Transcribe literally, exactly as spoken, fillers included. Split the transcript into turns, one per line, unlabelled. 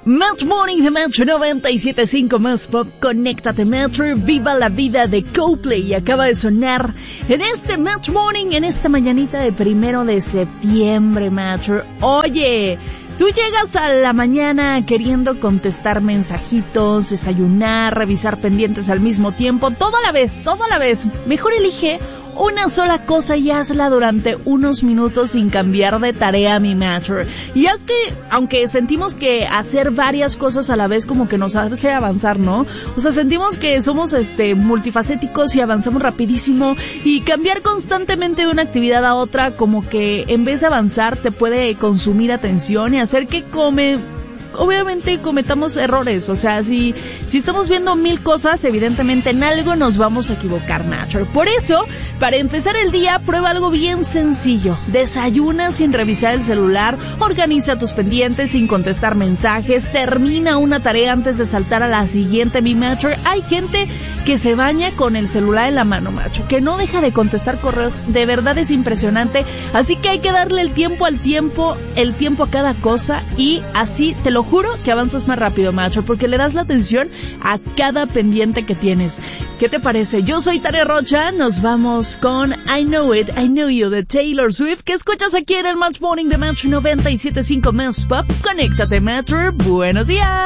Match Morning de Metro noventa y siete punto cinco más Pop, conéctate Metro, viva la vida de Coldplay. Acaba de sonar en este Match Morning, en esta mañanita de primero de septiembre, Metro. Oye, tú llegas a la mañana queriendo contestar mensajitos, desayunar, revisar pendientes al mismo tiempo, todo a la vez, todo a la vez. Mejor elige una sola cosa y hazla durante unos minutos sin cambiar de tarea, mi Matcher. Y es que, aunque sentimos que hacer varias cosas a la vez como que nos hace avanzar, ¿no? O sea, sentimos que somos este multifacéticos y avanzamos rapidísimo, y cambiar constantemente de una actividad a otra como que en vez de avanzar te puede consumir atención y hacer que come... obviamente cometamos errores. O sea, si si estamos viendo mil cosas, evidentemente en algo nos vamos a equivocar, Nacho. Por eso, para empezar el día, prueba algo bien sencillo. Desayuna sin revisar el celular, organiza tus pendientes sin contestar mensajes, termina una tarea antes de saltar a la siguiente, mi Macho. Hay gente que se baña con el celular en la mano, Macho, que no deja de contestar correos. De verdad es impresionante. Así que hay que darle el tiempo al tiempo, el tiempo a cada cosa, y así te lo juro que avanzas más rápido, Macho, porque le das la atención a cada pendiente que tienes. ¿Qué te parece? Yo soy Tarea Rocha, nos vamos con I Know It, I Know You de Taylor Swift, que escuchas aquí en el Match Morning de Match noventa y siete punto cinco Más Pop. Conéctate, Match. Buenos días.